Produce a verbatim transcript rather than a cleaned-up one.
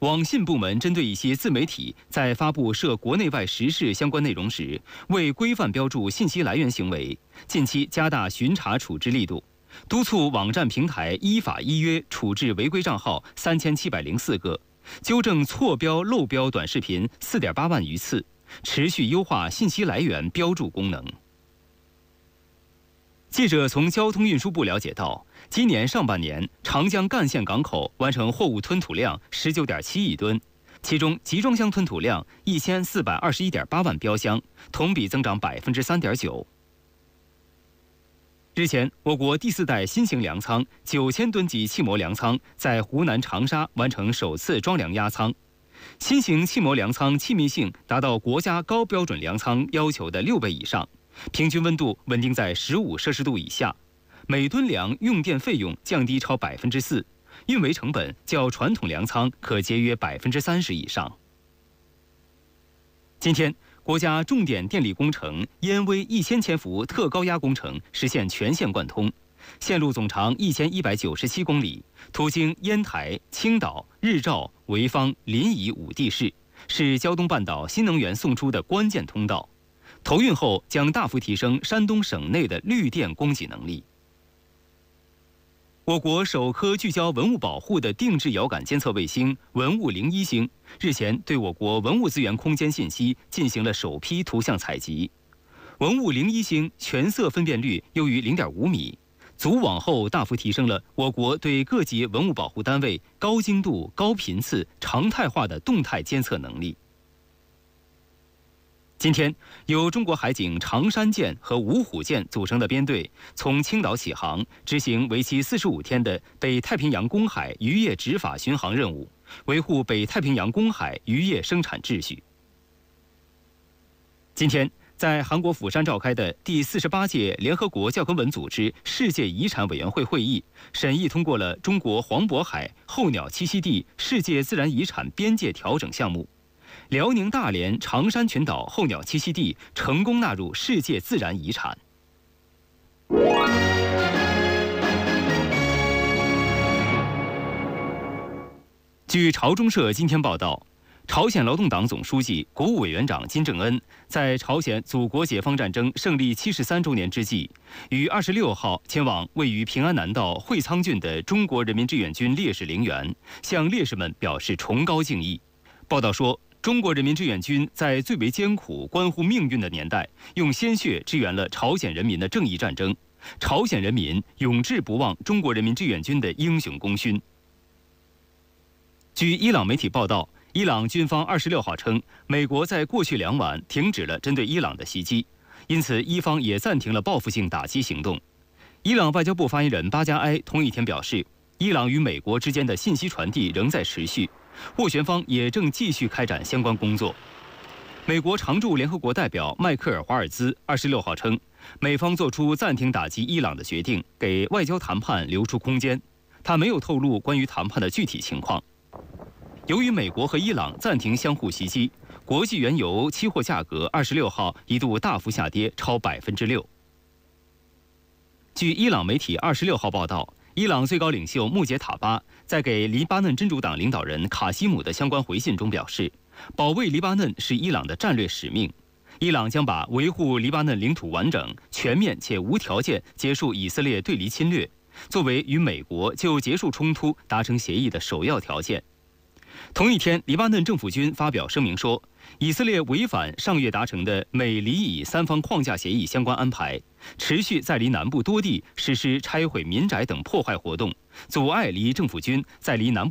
网信部门针对一些自媒体在发布涉国内外时事相关内容时，未规范标注信息来源行为，近期加大巡查处置力度，督促网站平台依法依约处置违规账号三千七百零四个，纠正错标漏标短视频四点八万余次，持续优化信息来源标注功能。记者从交通运输部了解到，今年上半年长江干线港口完成货物吞吐量十九点七亿吨，其中集装箱吞吐量一千四百二十一点八万标箱，同比增长百分之三点九。日前，我国第四代新型粮仓九千吨级气膜粮仓在湖南长沙完成首次装粮压舱。新型气膜粮仓气密性达到国家高标准粮仓要求的六倍以上，平均温度稳定在十五摄氏度以下，每吨粮用电费用降低超百分之四，运维成本较传统粮仓可节约百分之三十以上。今天，国家重点电力工程燕威一千千伏特高压工程实现全线贯通，线路总长一千一百九十七公里，途经烟台、青岛、日照、潍坊、临沂五地市，是胶东半岛新能源送出的关键通道。投运后将大幅提升山东省内的绿电供给能力。我国首颗聚焦文物保护的定制遥感监测卫星“文物零一星”日前对我国文物资源空间信息进行了首批图像采集。文物零一星全色分辨率优于零点五米，组网后大幅提升了我国对各级文物保护单位高精度、高频次、常态化的动态监测能力。今天，由中国海警长山舰和五虎舰组成的编队从青岛起航，执行为期四十五天的北太平洋公海渔业执法巡航任务，维护北太平洋公海渔业生产秩序。今天，在韩国釜山召开的第四十八届联合国教科文组织世界遗产委员会会议，审议通过了中国黄渤海候鸟栖息地世界自然遗产边界调整项目。辽宁大连长山群岛候鸟栖息地成功纳入世界自然遗产。据朝中社今天报道，朝鲜劳动党总书记、国务委员长金正恩在朝鲜祖国解放战争胜利七十三周年之际，于二十六号前往位于平安南道会仓郡的中国人民志愿军烈士陵园，向烈士们表示崇高敬意。报道说，中国人民志愿军在最为艰苦、关乎命运的年代，用鲜血支援了朝鲜人民的正义战争。朝鲜人民永志不忘中国人民志愿军的英雄功勋。据伊朗媒体报道，伊朗军方二十六号称，美国在过去两晚停止了针对伊朗的袭击，因此伊方也暂停了报复性打击行动。伊朗外交部发言人巴加埃同一天表示，伊朗与美国之间的信息传递仍在持续。斡旋方也正继续开展相关工作。美国常驻联合国代表迈克尔·华尔兹二十六号称，美方做出暂停打击伊朗的决定，给外交谈判留出空间。他没有透露关于谈判的具体情况。由于美国和伊朗暂停相互袭击，国际原油期货价格二十六号一度大幅下跌超百分之六。据伊朗媒体二十六号报道，伊朗最高领袖穆杰塔巴在给黎巴嫩真主党领导人卡西姆的相关回信中表示，保卫黎巴嫩是伊朗的战略使命，伊朗将把维护黎巴嫩领土完整、全面且无条件结束以色列对黎侵略，作为与美国就结束冲突达成协议的首要条件。同一天，黎巴嫩政府军发表声明说，以色列违反上月达成的美黎以三方框架协议相关安排，持续在黎南部多地实施拆毁民宅等破坏活动，阻碍黎政府军在黎南部